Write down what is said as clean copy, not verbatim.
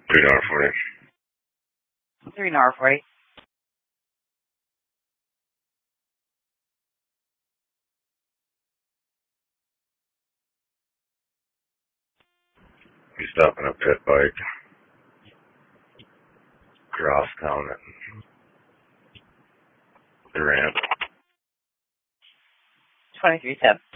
$3.40. $3.40. Be stopping a pit bike. Crosstown at Durant. 23.7.